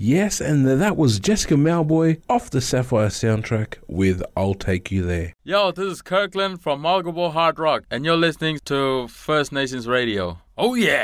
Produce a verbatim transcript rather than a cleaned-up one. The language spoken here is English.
Yes, and that was Jessica Mauboy off the Sapphire soundtrack with I'll Take You There. Yo, this is Kirkland from Mulgable Hard Rock, and you're listening to First Nations Radio. Oh yeah!